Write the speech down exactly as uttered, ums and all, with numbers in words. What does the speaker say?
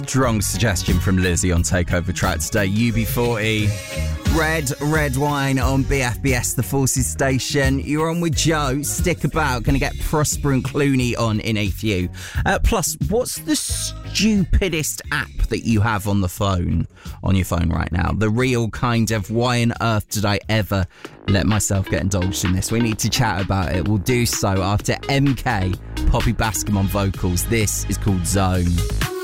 Strong suggestion from Lizzie on Takeover Track today. U B forty, Red, Red Wine on B F B S, the Forces station. You're on with Joe. Stick about. Going to get Prosper and Clooney on in a few. Uh, plus, what's the stupidest app that you have on the phone, on your phone right now? The real kind of why on earth did I ever let myself get indulged in this? We need to chat about it. We'll do so after M K, Poppy Bascom on vocals. This is called Zone.